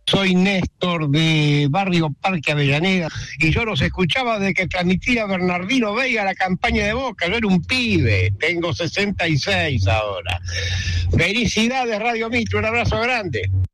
Soy Néstor de Barrio Parque Avellaneda y yo los escuchaba de que transmitía Bernardino Veiga la campaña de Boca. Yo era un pibe, tengo 66 ahora. Felicidades Radio Mitre, un abrazo grande.